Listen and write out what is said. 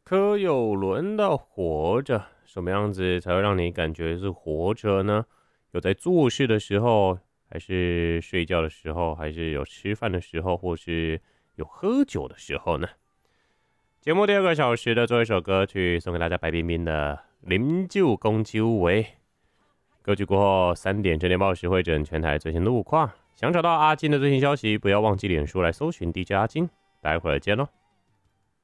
可有轮到活着，什么样子才会让你感觉是活着呢？有在做事的时候，还是睡觉的时候，还是有吃饭的时候，或是有喝酒的时候呢？节目第二个小时的最后一首歌曲送给大家，白冰冰的《啉酒讲酒话》。歌曲过后3点整点报时会诊全台最新路况。想找到阿金的最新消息，不要忘记脸书来搜寻 DJ 阿金。待会儿见喽。